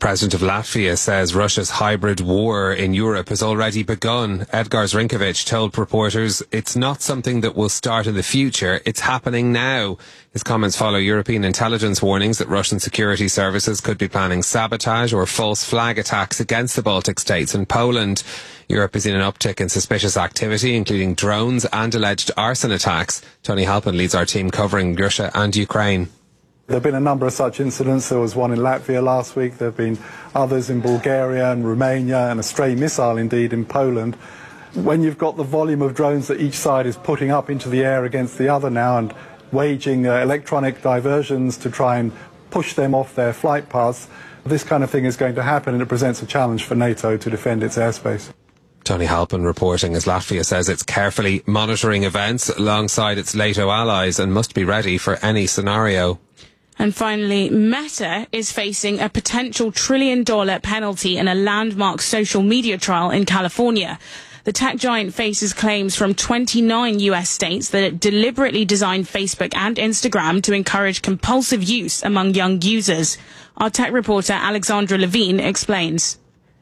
President of Latvia says Russia's hybrid war in Europe has already begun. Edgars Rinkovic told reporters it's not something that will start in the future, it's happening now. His comments follow European intelligence warnings that Russian security services could be planning sabotage or false flag attacks against the Baltic states and Poland. Europe has seen an uptick in suspicious activity, including drones and alleged arson attacks. Tony Halpin leads our team covering Russia and Ukraine. There have been a number of such incidents. There was one in Latvia last week. There have been others in Bulgaria and Romania and a stray missile, indeed, in Poland. When you've got the volume of drones that each side is putting up into the air against the other now and waging electronic diversions to try and push them off their flight paths, this kind of thing is going to happen, and it presents a challenge for NATO to defend its airspace. Tony Halpin reporting as Latvia says it's carefully monitoring events alongside its NATO allies and must be ready for any scenario. And finally, Meta is facing a potential $1 trillion penalty in a landmark social media trial in California. The tech giant faces claims from 29 US states that it deliberately designed Facebook and Instagram to encourage compulsive use among young users. Our tech reporter Alexandra Levine explains.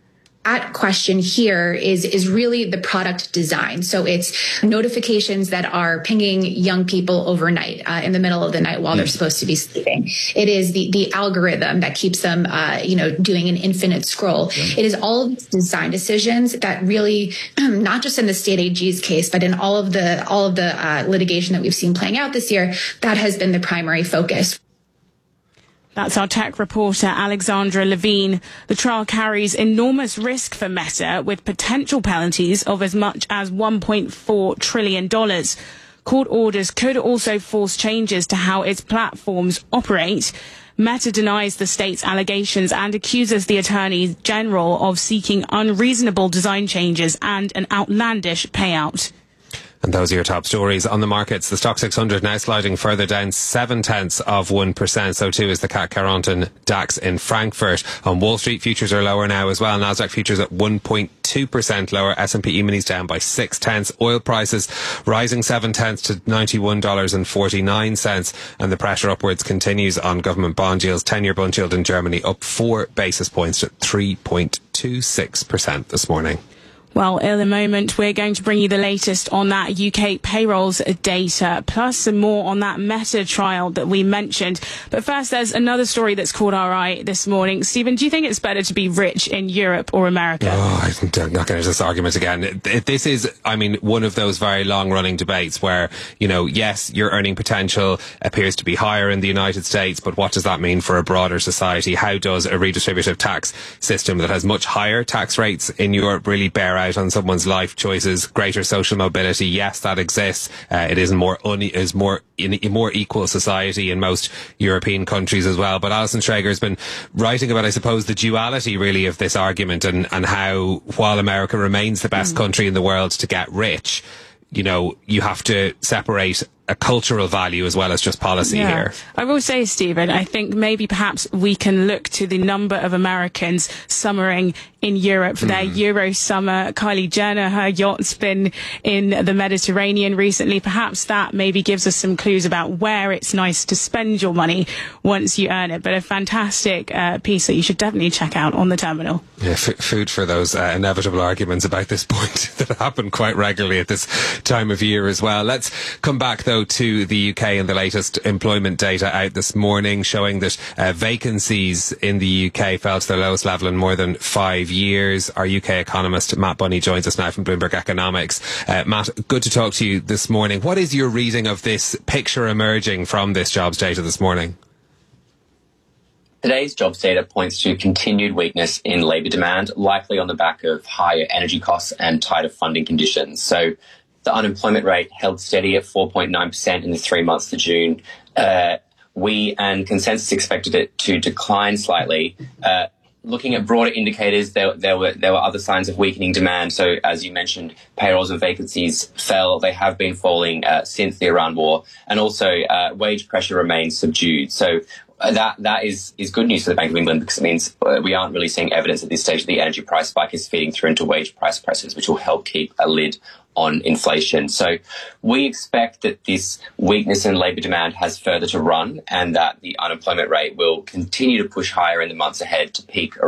At question here is really the product design. So it's notifications that are pinging young people overnight, in the middle of the night while they're supposed to be sleeping. It is the algorithm that keeps them, doing an infinite scroll. Yeah. It is all of these design decisions that really, not just in the state AG's case, but in all of the litigation that we've seen playing out this year, that has been the primary focus. That's our tech reporter, Alexandra Levine. The trial carries enormous risk for Meta, with potential penalties of as much as $1.4 trillion. Court orders could also force changes to how its platforms operate. Meta denies the state's allegations and accuses the Attorney General of seeking unreasonable design changes and an outlandish payout. And those are your top stories on the markets. The Stock 600 now sliding further down 0.7%. So too is the CAC 40 DAX in Frankfurt. On Wall Street, futures are lower now as well. Nasdaq futures at 1.2% lower. S&P E-minis down by 0.6. Oil prices rising 0.7 to $91.49. And the pressure upwards continues on government bond yields. 10-year bond yield in Germany up 4 basis points to 3.26% this morning. Well, in a moment, we're going to bring you the latest on that UK payrolls data, plus some more on that Meta trial that we mentioned. But first, there's another story that's caught our eye this morning. Stephen, do you think it's better to be rich in Europe or America? I'm not going to this argument again. This is, one of those very long-running debates where, yes, your earning potential appears to be higher in the United States, but what does that mean for a broader society? How does a redistributive tax system that has much higher tax rates in Europe really bear out on someone's life choices? Greater social mobility, yes, that exists. It is more in a more equal society in most European countries as well. But Alison Schrager has been writing about, I suppose, the duality really of this argument and how, while America remains the best country in the world to get rich, you have to separate a cultural value as well as just policy here. I will say, Stephen, I think maybe perhaps we can look to the number of Americans summering in Europe for their Euro summer. Kylie Jenner, her yacht's been in the Mediterranean recently. Perhaps that maybe gives us some clues about where it's nice to spend your money once you earn it. But a fantastic piece that you should definitely check out on the terminal. Yeah, food for those inevitable arguments about this point that happen quite regularly at this time of year as well. Let's come back, though, to the UK and the latest employment data out this morning showing that vacancies in the UK fell to their lowest level in more than 5 years. Our UK economist Matt Bunny joins us now from Bloomberg Economics. Matt, good to talk to you this morning. What is your reading of this picture emerging from this jobs data this morning? Today's jobs data points to continued weakness in labour demand, likely on the back of higher energy costs and tighter funding conditions. So the unemployment rate held steady at 4.9% in the 3 months to June. We and consensus expected it to decline slightly. Looking at broader indicators, there were other signs of weakening demand. So, as you mentioned, payrolls and vacancies fell. They have been falling since the Iran war, and also wage pressure remains subdued. So that is good news for the Bank of England, because it means we aren't really seeing evidence at this stage that the energy price spike is feeding through into wage price pressures, which will help keep a lid on inflation. So we expect that this weakness in labour demand has further to run, and that the unemployment rate will continue to push higher in the months ahead to peak